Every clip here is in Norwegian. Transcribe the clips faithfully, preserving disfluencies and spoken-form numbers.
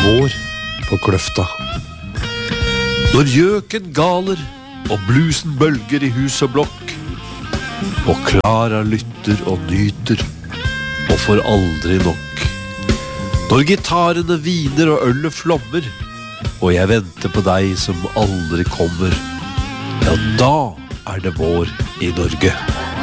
vår på kløfta. Når gjøken galer og blusen bølger i hus og blokk, og Klara lytter og nyter og får aldri nok. Når gitarene viner og ølet flommer, og jeg venter på deg som aldri kommer, ja, da er det vår i Norge.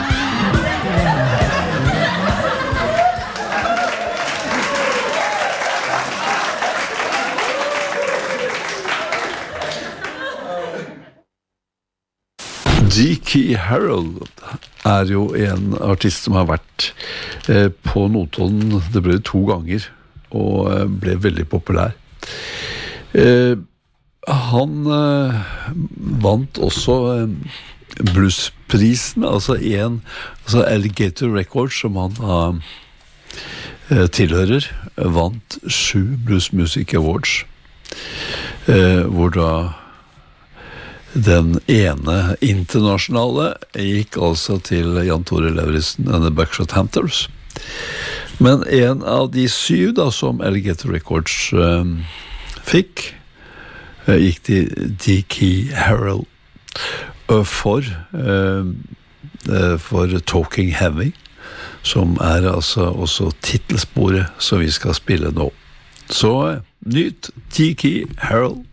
Dickie Harold er jo en artist som har vært eh, på Notodden, det ble to ganger, og eh, ble veldig populær. Eh, han eh, vant også eh, bluesprisen, altså en altså Alligator Records, som han eh, tilhører, vant sju Blues Music Awards, eh, hvor da den ene internasjonale gikk altså til Jan Tore Lauritzen and the Buckshot Hunters. Men en av de syv da, som Alligator Records um, fikk, uh, gikk til Dickie Harold uh, for, uh, uh, for Talking Heavy, som er altså også titelsporet som vi skal spille nå. Så uh, nyt Dickie Harold.